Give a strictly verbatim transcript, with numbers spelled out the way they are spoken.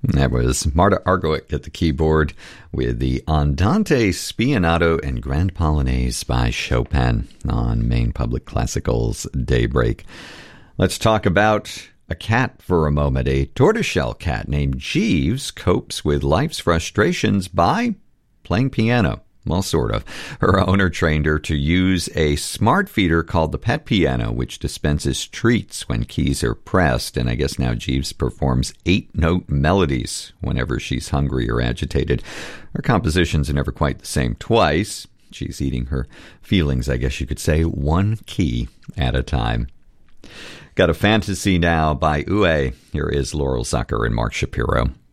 That was Marta Argerich at the keyboard with the Andante Spianato and Grand Polonaise by Chopin on Maine Public Classical's Daybreak. Let's talk about a cat for a moment. A tortoiseshell cat named Jeeves copes with life's frustrations by playing piano. Well, sort of. Her owner trained her to use a smart feeder called the Pet Piano, which dispenses treats when keys are pressed. And I guess now Jeeves performs eight-note melodies whenever she's hungry or agitated. Her compositions are never quite the same twice. She's eating her feelings, I guess you could say, one key at a time. Got a fantasy now by Uwe. Here is Laurel Zucker and Mark Shapiro.